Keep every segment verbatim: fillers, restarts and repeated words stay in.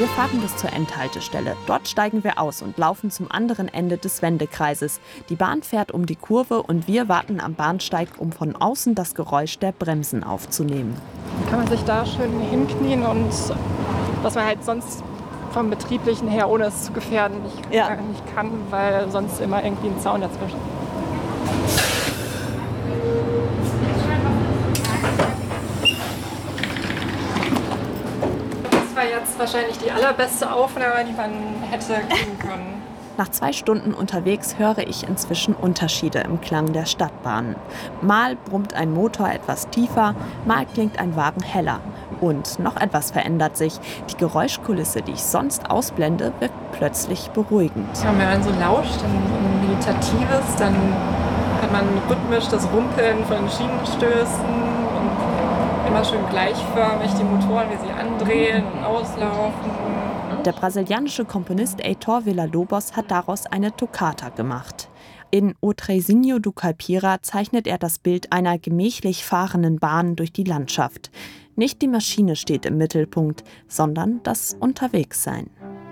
Wir fahren bis zur Endhaltestelle. Dort steigen wir aus und laufen zum anderen Ende des Wendekreises. Die Bahn fährt um die Kurve und wir warten am Bahnsteig, um von außen das Geräusch der Bremsen aufzunehmen. Kann man sich da schön hinknien und was man halt sonst vom Betrieblichen her, ohne es zu gefährden, nicht, Ja. nicht kann, weil sonst immer irgendwie ein Zaun dazwischen. Das war jetzt wahrscheinlich die allerbeste Aufnahme, die man hätte kriegen können. Nach zwei Stunden unterwegs höre ich inzwischen Unterschiede im Klang der Stadtbahnen. Mal brummt ein Motor etwas tiefer, mal klingt ein Wagen heller. Und noch etwas verändert sich. Die Geräuschkulisse, die ich sonst ausblende, wirkt plötzlich beruhigend. Wenn man so lauscht, dann so ein Meditatives, dann hat man rhythmisch das Rumpeln von Schienenstößen und immer schön gleichförmig die Motoren, wie sie andrehen und auslaufen. Der brasilianische Komponist Heitor Villa-Lobos hat daraus eine Toccata gemacht. In O Trenzinho do Caipira zeichnet er das Bild einer gemächlich fahrenden Bahn durch die Landschaft. Nicht die Maschine steht im Mittelpunkt, sondern das Unterwegssein.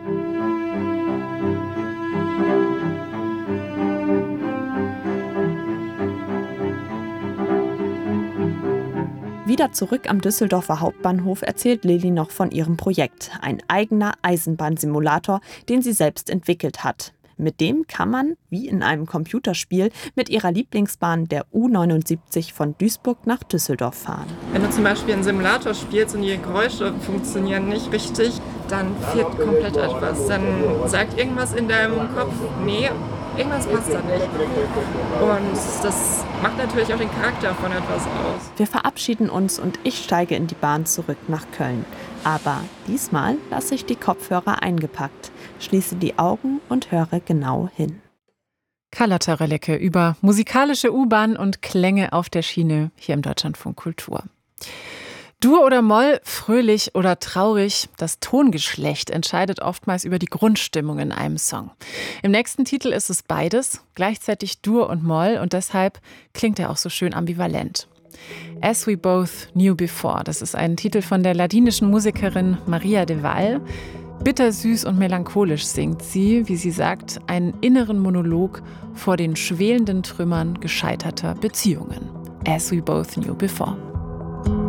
Wieder zurück am Düsseldorfer Hauptbahnhof erzählt Lilly noch von ihrem Projekt. Ein eigener Eisenbahnsimulator, den sie selbst entwickelt hat. Mit dem kann man, wie in einem Computerspiel, mit ihrer Lieblingsbahn der U neunundsiebzig von Duisburg nach Düsseldorf fahren. Wenn du zum Beispiel einen Simulator spielst und die Geräusche funktionieren nicht richtig, dann fehlt komplett etwas. Dann sagt irgendwas in deinem Kopf, nee, irgendwas passt da nicht. Und das macht natürlich auch den Charakter von etwas aus. Wir verabschieden uns und ich steige in die Bahn zurück nach Köln. Aber diesmal lasse ich die Kopfhörer eingepackt, schließe die Augen und höre genau hin. Carlotta Relecke über musikalische U-Bahn und Klänge auf der Schiene hier im Deutschlandfunk Kultur. Dur oder Moll, fröhlich oder traurig, das Tongeschlecht entscheidet oftmals über die Grundstimmung in einem Song. Im nächsten Titel ist es beides, gleichzeitig Dur und Moll, und deshalb klingt er auch so schön ambivalent. As We Both Knew Before, das ist ein Titel von der ladinischen Musikerin Maria de Val. Bittersüß und melancholisch singt sie, wie sie sagt, einen inneren Monolog vor den schwelenden Trümmern gescheiterter Beziehungen. As We Both Knew Before.